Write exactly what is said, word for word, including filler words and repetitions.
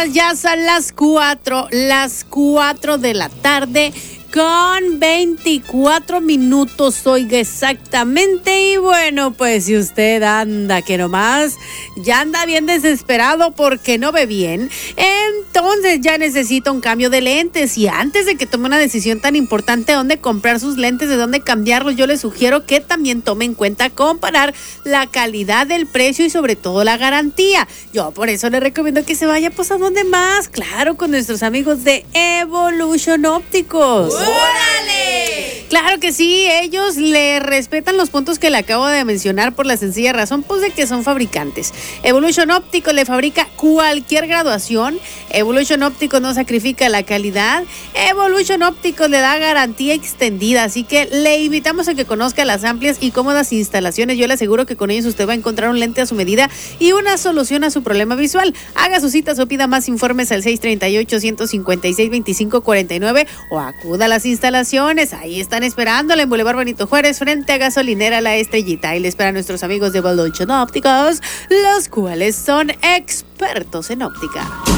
señores, ya son las cuatro, las cuatro de la tarde con veinticuatro minutos, oiga, exactamente. Y bueno, pues si usted anda que nomás ya anda bien desesperado porque no ve bien, entonces ya necesita un cambio de lentes. Y antes de que tome una decisión tan importante, dónde comprar sus lentes, de dónde cambiarlos, yo le sugiero que también tome en cuenta comparar la calidad del precio y sobre todo la garantía. Yo por eso le recomiendo que se vaya pues a donde más, claro, con nuestros amigos de Evolution Ópticos. ¡Órale! Claro que sí, ellos le respetan los puntos que le acabo de mencionar por la sencilla razón pues de que son fabricantes. Evolution Ópticos le fabrica cualquier graduación. Evolution Ópticos no sacrifica la calidad. Evolution Ópticos le da garantía extendida, así que le invitamos a que conozca las amplias y cómodas instalaciones. Yo le aseguro que con ellos usted va a encontrar un lente a su medida y una solución a su problema visual. Haga sus citas o pida más informes al seis tres ocho, uno cinco seis, dos cinco cuatro nueve o acuda a las instalaciones. Ahí están esperándole en Boulevard Benito Juárez frente a Gasolinera La Estrellita. Y le esperan nuestros amigos de Evolution Ópticos, los cuales son expertos en óptica.